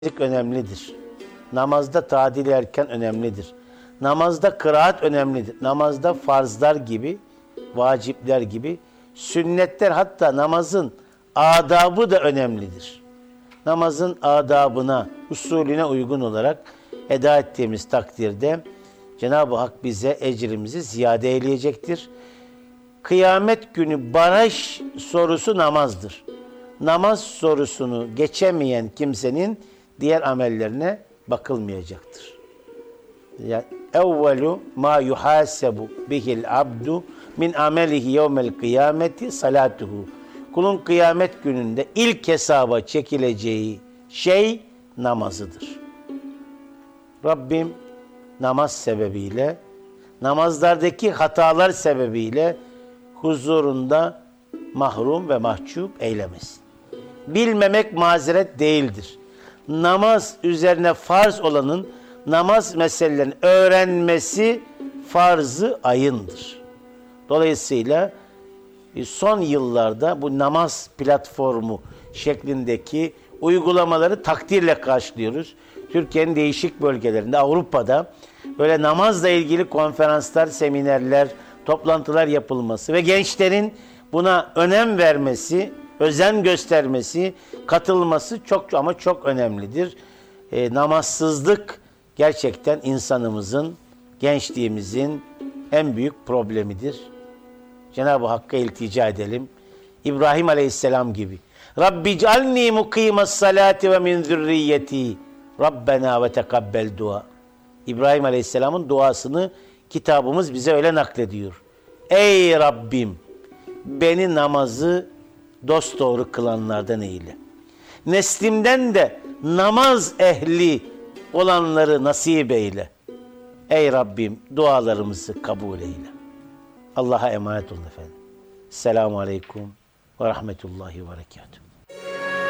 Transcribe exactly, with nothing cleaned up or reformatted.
önemlidir. Namazda tadil erken önemlidir. Namazda kıraat önemlidir. Namazda farzlar gibi, vacipler gibi, sünnetler, hatta namazın adabı da önemlidir. Namazın adabına, usulüne uygun olarak eda ettiğimiz takdirde Cenab-ı Hak bize ecrimizi ziyade eyleyecektir. Kıyamet günü barış sorusu namazdır. Namaz sorusunu geçemeyen kimsenin diğer amellerine bakılmayacaktır. Yani evvelu ma yuhasebu bihil abdu min amelihi yevmel kıyameti salatuhu. Kulun kıyamet gününde ilk hesaba çekileceği şey namazıdır. Rabbim namaz sebebiyle, namazlardaki hatalar sebebiyle huzurunda mahrum ve mahcup eylemesin. Bilmemek mazeret değildir. Namaz üzerine farz olanın namaz meselelerini öğrenmesi farz-ı ayındır. Dolayısıyla son yıllarda bu namaz platformu şeklindeki uygulamaları takdirle karşılıyoruz. Türkiye'nin değişik bölgelerinde, Avrupa'da böyle namazla ilgili konferanslar, seminerler, toplantılar yapılması ve gençlerin buna önem vermesi, özen göstermesi, katılması çok ama çok önemlidir. E, namazsızlık gerçekten insanımızın, gençliğimizin en büyük problemidir. Cenab-ı Hakk'a iltica edelim. İbrahim Aleyhisselam gibi. Rabbi cealni mukimas salati ve min zürriyeti. Rabbena ve tekabbel dua. İbrahim Aleyhisselam'ın duasını kitabımız bize öyle naklediyor. Ey Rabbim, beni namazı dosdoğru kılanlardan eyle. Neslimden de namaz ehli olanları nasip eyle. Ey Rabbim, dualarımızı kabul eyle. Allah'a emanet olun efendim. Selamun Aleyküm ve Rahmetullahi ve Berekatuhu.